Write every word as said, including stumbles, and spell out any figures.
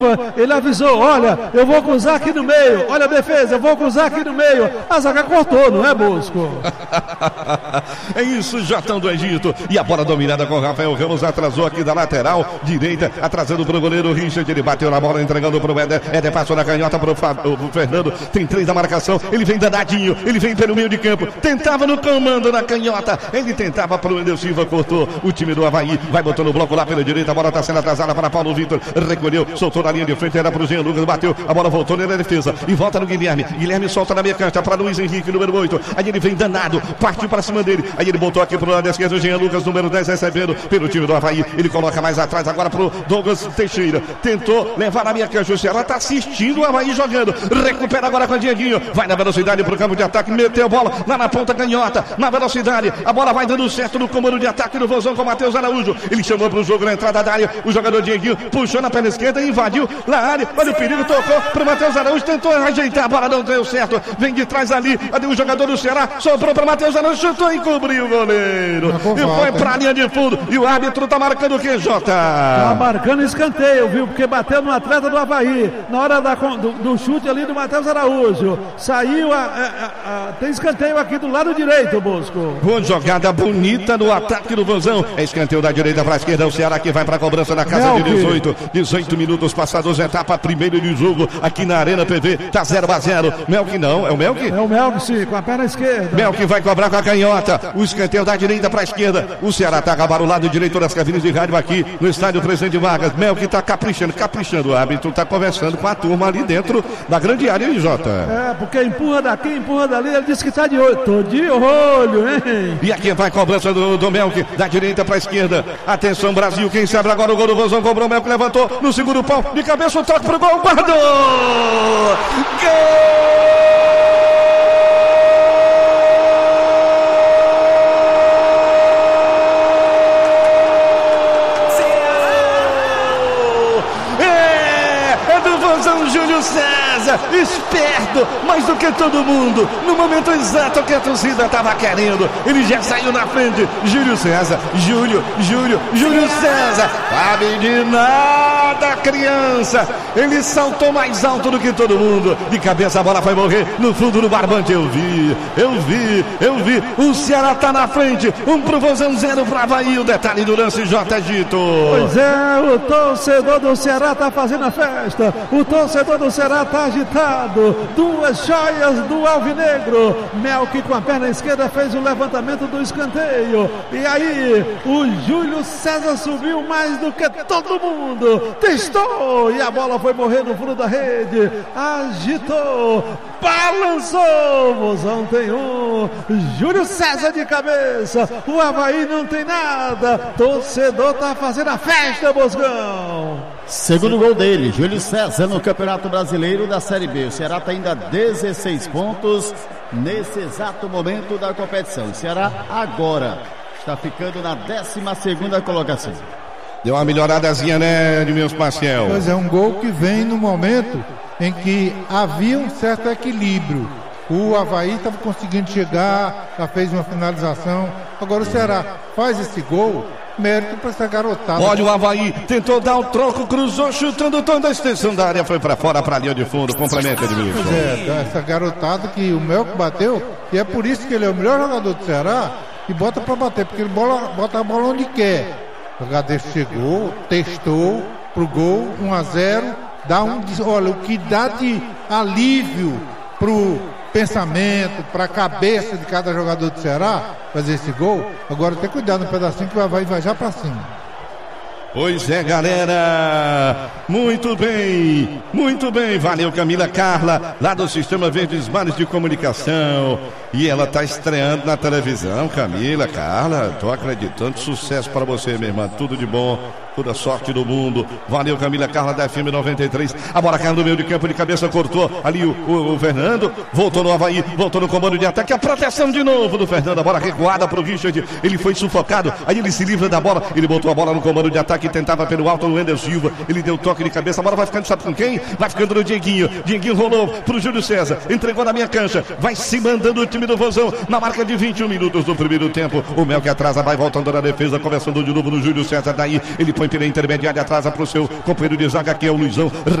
Ele avisou, olha, eu vou cruzar aqui no meio, olha a defesa, eu vou cruzar aqui no meio. A zaga cortou, não é, Bosco? É isso, Jotão do Egito. E a bola dominada com o Rafael Ramos, atrasou aqui da lateral direita, atrasando para o goleiro Richard. Ele bateu na bola, entregando para o Éder. Éder passou na canhota para o Fernando. Tem três da marcação, ele vem danadinho, ele vem pelo meio de campo. Tentava no comando na canhota, ele tentava para o Wendel Silva, cortou. O time do Avaí vai botando o bloco lá pela direita. A bola está sendo atrasada para Paulo Vitor. Recolheu, soltou na linha de frente, era para o Jean Lucas, bateu, a bola voltou na defesa e volta no Guilherme. Guilherme solta na meia cancha para Luiz Henrique, número oito. Aí ele vem danado, partiu para cima dele. Aí ele botou aqui para o lado esquerdo, o Jean Lucas, número dez, recebendo pelo time do Avaí. Ele coloca mais atrás agora para o Douglas Teixeira. Tentou levar na meia cancha. O Ceará está assistindo o Avaí jogando. Recupera agora com o Dieguinho. Vai na velocidade para o campo de ataque, meteu a bola lá na ponta canhota, na velocidade. A bola vai dando certo no comando de ataque do Vozão com o Matheus Araújo. Ele chamou para o jogo na entrada da área. O jogador Dieguinho puxou na perna esquerda e invadiu lá a área. Olha o perigo, tocou para o Matheus Araújo. Tentou ajeitar, a bola não deu certo. Vem de trás ali. Ali o jogador do Ceará sobrou para Matheus Araújo, chutou e cobriu o goleiro. E foi para a linha de fundo. E o árbitro está marcando o que, Jota? Está marcando escanteio, viu? Porque bateu no atleta do Avaí. Na hora da, do, do chute ali do Matheus Araújo. Saiu a, a, a, tem escanteio aqui do lado direito, Bosco. Boa jogada bonita no ataque do Vozão. É escanteio da direita para a esquerda. O Ceará que vai para a cobrança na casa Melk. de dezoito. dezoito minutos passados, etapa primeira de jogo aqui na Arena P V. Tá zero a zero. Melk não, é o Melk? É o Melk, sim, com a perna esquerda. Melk vai cobrar com a canhota. O escanteio da direita para a esquerda. O Ceará tá agora o lado direito das cabines de rádio aqui no estádio Presidente Vargas. Melk tá caprichando, caprichando. O árbitro tá conversando com a turma ali dentro da grande área, hein, Jota? É, porque empurra daqui, empurra dali. Ele disse que tá de olho. Tô de olho, hein? E aqui vai a cobrança do, do Melk, da direita para a esquerda. Atenção, Brasil. Quem sabe agora o gol do Vozão cobrou. O Melk levantou no segundo pau. De cabeça o toque pro gol. Guardou! Gol! Júlio César, esperto, mais do que todo mundo, no momento exato que a torcida estava querendo, ele já saiu na frente. Júlio César, Júlio, Júlio, Júlio César, sabe de nada, criança, ele saltou mais alto do que todo mundo, de cabeça a bola foi morrer no fundo do barbante. Eu vi, eu vi, eu vi, o Ceará tá na frente, um pro Vozão, zero pro Avaí. O detalhe do lance, J. Egito. Pois é, o torcedor do Ceará tá fazendo a festa, o torcedor do Ceará tá agitado, duas joias do Alvinegro. Melk com a perna esquerda fez o levantamento do escanteio, e aí o Júlio César subiu mais do que todo mundo, testou e a bola foi morrer no fundo da rede, agitou, balançou. Vozão tem um, Júlio César de cabeça, o Avaí não tem nada, torcedor tá fazendo a festa, Boscão. Segundo gol dele, Júlio César no Campeonato Brasileiro da Série B. O Ceará está ainda a dezesseis pontos nesse exato momento da competição. O Ceará agora está ficando na décima segunda colocação. Deu uma melhoradazinha, né, de meus Maciel? Pois é, um gol que vem no momento em que havia um certo equilíbrio. O Avaí estava conseguindo chegar, já fez uma finalização. Agora o Ceará faz esse gol, mérito para essa garotada. Olha o Avaí, tentou dar o troco, cruzou, chutando toda a extensão da área, foi para fora, para a linha de fundo, complementa, Edmilson. Pois é, essa garotada que o Melk bateu, e é por isso que ele é o melhor jogador do Ceará, e bota para bater, porque ele bola, bota a bola onde quer. O jogador chegou, testou pro gol, um a zero, dá um, olha, o que dá de alívio pro pensamento, para a cabeça de cada jogador do Ceará fazer esse gol. Agora tem cuidado no pedacinho que vai vai já para cima. Pois é, galera, muito bem, muito bem, valeu Camila Carla, lá do Sistema Verdes Mares de Comunicação, e ela tá estreando na televisão. Camila Carla, tô acreditando, sucesso para você, minha irmã, tudo de bom, toda sorte do mundo, valeu Camila Carla da F M noventa e três, a bola caiu no meio de campo, de cabeça cortou, ali o, o, o Fernando, voltou no Avaí, voltou no comando de ataque, a proteção de novo do Fernando, a bola recuada pro Richard, ele foi sufocado, aí ele se livra da bola, ele botou a bola no comando de ataque, que tentava pelo alto o Wendel Silva, ele deu toque de cabeça, a bola vai ficando, sabe com quem? Vai ficando no Dieguinho, Dieguinho rolou pro Júlio César, entregou na minha cancha, vai se mandando o time do Vozão, na marca de vinte e um minutos do primeiro tempo, o Melk atrasa, vai voltando na defesa, começando de novo no Júlio César, daí ele põe pela intermediária, atrasa para o seu companheiro de zaga, que é o Luizão.